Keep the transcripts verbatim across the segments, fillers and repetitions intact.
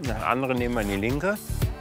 Das andere nehmen wir in die linke.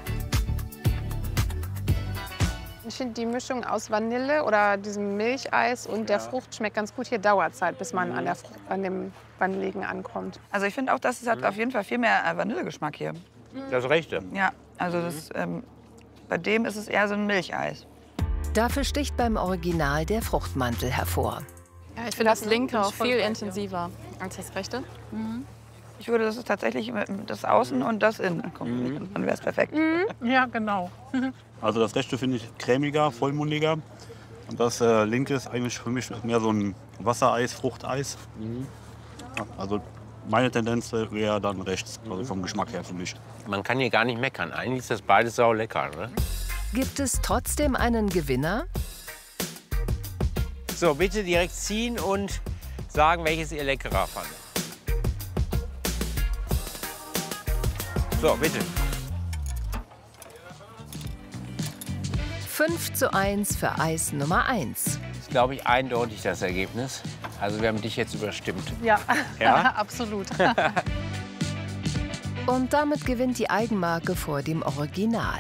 Ich finde, die Mischung aus Vanille oder diesem Milcheis und der Frucht schmeckt ganz gut. Hier dauert es halt, bis man an, der Frucht, an dem Vanilligen ankommt. Also ich finde auch, das hat auf jeden Fall viel mehr äh, Vanillegeschmack hier. Das rechte. Ja, also das, ähm, bei dem ist es eher so ein Milcheis. Dafür sticht beim Original der Fruchtmantel hervor. Ja, ich finde das linke auch viel intensiver als das rechte. Mhm. Ich würde das ist tatsächlich das Außen und das Innen kombinieren. Dann wäre es perfekt. Mhm. Ja, genau. Also das rechte finde ich cremiger, vollmundiger. Und das äh, linke ist eigentlich für mich mehr so ein Wassereis, Fruchteis. Mhm. Also meine Tendenz wäre dann rechts, also vom Geschmack her für mich. Man kann hier gar nicht meckern. Eigentlich ist das beides sau lecker. Ne? Gibt es trotzdem einen Gewinner? So, bitte direkt ziehen und sagen, welches ihr leckerer fandet. So, bitte. fünf zu eins für Eis Nummer eins. Das ist, glaube ich, eindeutig das Ergebnis. Also wir haben dich jetzt überstimmt. Ja, Ja? absolut. Und damit gewinnt die Eigenmarke vor dem Original.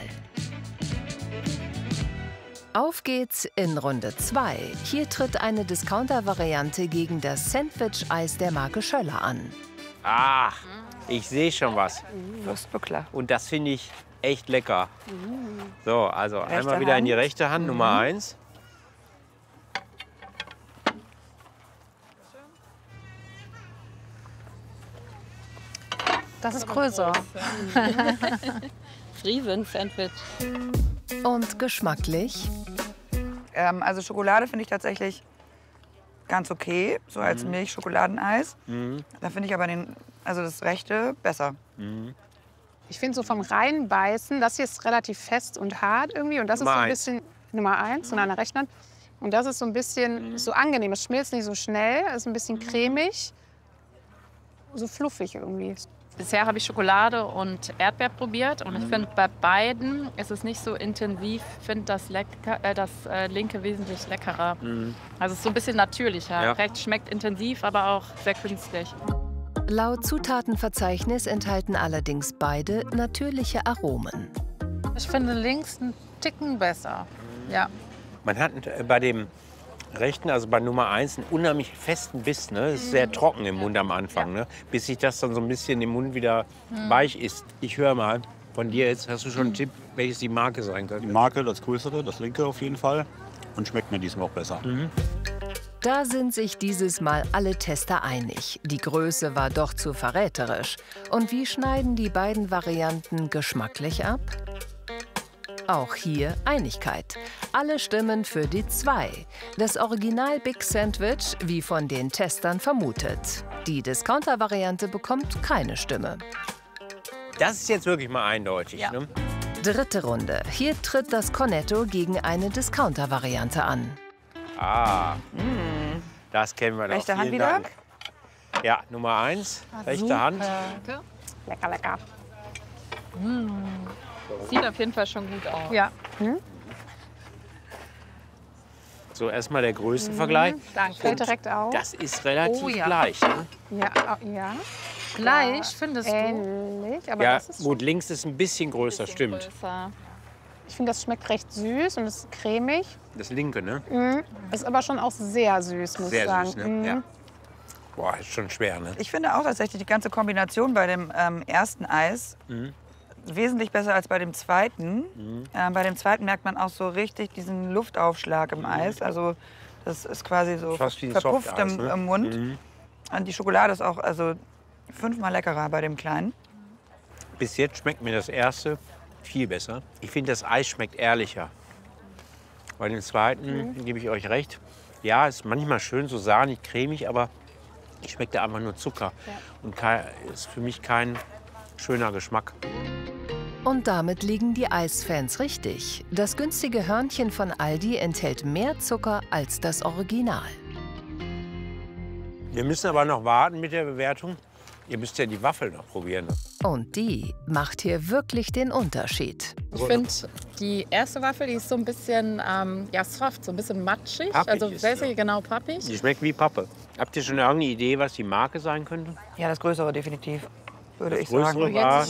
Auf geht's in Runde zwei. Hier tritt eine Discounter-Variante gegen das Sandwich-Eis der Marke Schöller an. Ach, ich sehe schon was. Wurstbuckler. Und das finde ich echt lecker. So, also Rechte einmal wieder in die Hand. rechte Hand, Nummer eins. Das ist größer. Friesen-Sandwich. Und geschmacklich? Ähm, also Schokolade finde ich tatsächlich ganz okay, so als Milchschokoladeneis. Mhm. Da finde ich aber den, also das rechte besser. Mhm. Ich finde so vom Reinbeißen, das hier ist relativ fest und hart irgendwie. Und das Nummer ist so ein eins. bisschen Nummer eins und an der rechten Hand. Und das ist so ein bisschen so angenehm. Es schmilzt nicht so schnell, es ist ein bisschen cremig. So fluffig irgendwie. Bisher habe ich Schokolade und Erdbeer probiert. Und ich finde, bei beiden ist es nicht so intensiv. Ich finde das, lecker, äh, das äh, linke wesentlich leckerer. Mhm. Also es ist so ein bisschen natürlicher. Ja. Rechts schmeckt intensiv, aber auch sehr künstlich. Laut Zutatenverzeichnis enthalten allerdings beide natürliche Aromen. Ich finde links einen Ticken besser. Ja. Man hat bei dem rechten, also bei Nummer eins, einen unheimlich festen Biss. Ne? Es ist sehr trocken im Mund am Anfang, ne? Bis sich das dann so ein bisschen im Mund wieder weich ist. Ich höre mal von dir jetzt, hast du schon einen Tipp, welches die Marke sein Die könnte? Marke, das größere, das linke auf jeden Fall. Und schmeckt mir diesmal auch besser. Da sind sich dieses Mal alle Tester einig. Die Größe war doch zu verräterisch. Und wie schneiden die beiden Varianten geschmacklich ab? Auch hier Einigkeit. Alle stimmen für die zwei. Das Original Big Sandwich, wie von den Testern vermutet. Die Discounter-Variante bekommt keine Stimme. Das ist jetzt wirklich mal eindeutig. Ja. Ne? Dritte Runde. Hier tritt das Cornetto gegen eine Discounter-Variante an. Ah, das kennen wir doch. Rechte Hand Vielen wieder? Dank. Ja, Nummer eins, rechte Hand. Lecker, lecker. Sieht auf jeden Fall schon gut aus. Ja. So, erstmal der Größenvergleich. Fällt direkt auf. Das ist relativ Oh ja. gleich. Ne? Ja, ah, ja. Gleich, findest du? Ähnlich, aber Ja, das ist gut, links ist ein bisschen größer, stimmt. Größer. Ich finde, das schmeckt recht süß und ist cremig. Das linke, ne? Mhm. Ist aber schon auch sehr süß, muss Sehr ich sagen. süß, ne? Mhm. Ja. Boah, ist schon schwer, ne? Ich finde auch tatsächlich die ganze Kombination bei dem ähm, ersten Eis Mhm. wesentlich besser als bei dem zweiten. Ähm, bei dem zweiten merkt man auch so richtig diesen Luftaufschlag im Eis. Also das ist quasi so Fast wie ein verpufft Softeis, im, ne? im Mund. Mhm. Und die Schokolade ist auch also fünfmal leckerer bei dem kleinen. Bis jetzt schmeckt mir das erste viel besser. Ich finde, das Eis schmeckt ehrlicher. Bei dem zweiten gebe ich euch recht. Ja, ist manchmal schön so sahnig, cremig, aber ich schmecke da einfach nur Zucker. Und kei- ist für mich kein schöner Geschmack. Und damit liegen die Eisfans richtig. Das günstige Hörnchen von Aldi enthält mehr Zucker als das Original. Wir müssen aber noch warten mit der Bewertung. Ihr müsst ja die Waffel noch probieren. Und die macht hier wirklich den Unterschied. Ich finde, die erste Waffel, die ist so ein bisschen ähm, ja, soft, so ein bisschen matschig. Pappig also ist sehr, sie. sehr genau pappig. Die schmeckt wie Pappe. Habt ihr schon irgendeine Idee, was die Marke sein könnte? Ja, das größere definitiv, würde Das ich sagen. größere war